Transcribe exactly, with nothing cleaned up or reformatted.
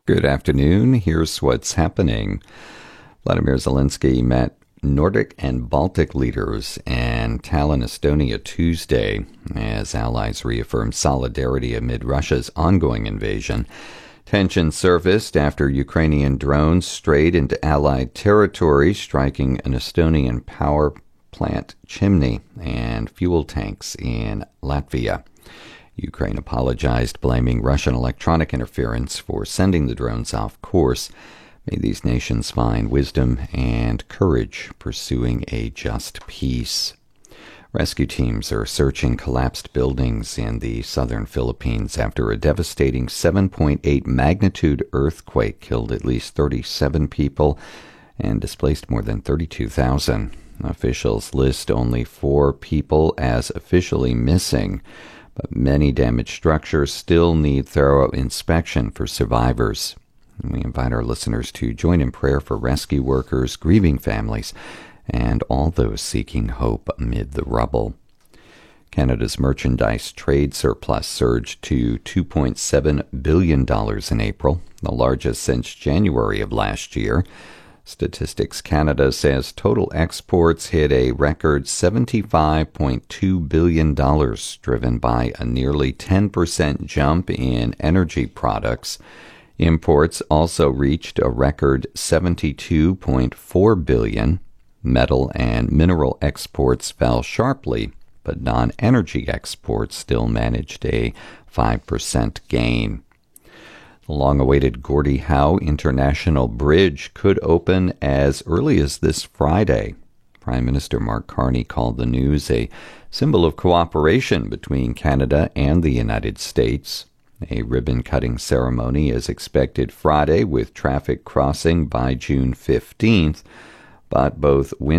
Good afternoon. Here's what's happening. Vladimir Zelensky met Nordic and Baltic leaders in Tallinn, Estonia Tuesday as allies reaffirmed solidarity amid Russia's ongoing invasion. Tensions surfaced after Ukrainian drones strayed into Allied territory, striking an Estonian power plant chimney and fuel tanks in Latvia. Ukraine apologized, blaming Russian electronic interference for sending the drones off course. May these nations find wisdom and courage pursuing a just peace. Rescue teams are searching collapsed buildings in the southern Philippines after a devastating seven point eight magnitude earthquake killed at least thirty-seven people and displaced more than thirty-two thousand. Officials list only four people as officially missing, but many damaged structures still need thorough inspection for survivors. We invite our listeners to join in prayer for rescue workers, grieving families, and all those seeking hope amid the rubble. Canada's merchandise trade surplus surged to two point seven billion dollars in April, the largest since January of last year. Statistics Canada says total exports hit a record seventy-five point two billion dollars, driven by a nearly ten percent jump in energy products. Imports also reached a record seventy-two point four billion dollars. Metal and mineral exports fell sharply, but non-energy exports still managed a five percent gain. The long-awaited Gordie Howe International Bridge could open as early as this Friday. Prime Minister Mark Carney called the news a symbol of cooperation between Canada and the United States. A ribbon-cutting ceremony is expected Friday with traffic crossing by June fifteenth, but both